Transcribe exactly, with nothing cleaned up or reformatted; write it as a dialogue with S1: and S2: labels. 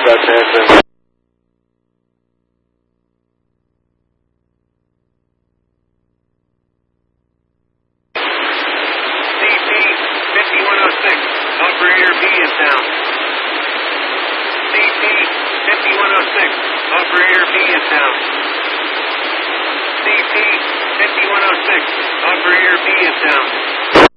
S1: dispatch answer.
S2: C P fifty-one oh six, operator B is down. C P fifty-one oh six, operator B is down. C P fifty-one oh six, operator B is down.